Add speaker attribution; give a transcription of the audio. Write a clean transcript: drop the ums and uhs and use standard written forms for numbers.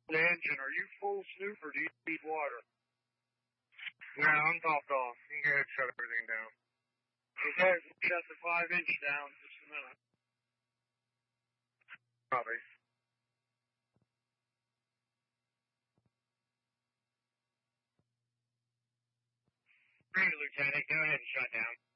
Speaker 1: The engine, are you full Snoop or do you need water? No, I'm topped off. You can go ahead and shut everything down. Okay, shut the 5-inch down just a minute. Copy. Great, Lieutenant. Go ahead and shut down.